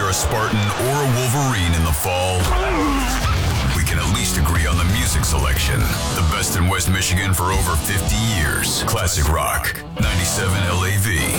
a Spartan or a Wolverine in the fall, we can at least agree on the music selection. The best in West Michigan for over 50 years. Classic Rock, 97 LAV.